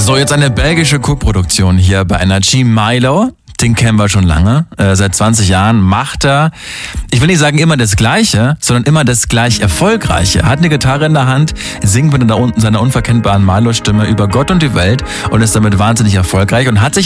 So, jetzt eine belgische Co-Produktion hier bei Energy. Milo, den kennen wir schon lange. Seit 20 Jahren macht er, ich will nicht sagen immer das Gleiche, sondern immer das gleich Erfolgreiche. Hat eine Gitarre in der Hand, singt mit seiner unverkennbaren Milo-Stimme über Gott und die Welt und ist damit wahnsinnig erfolgreich und hat sich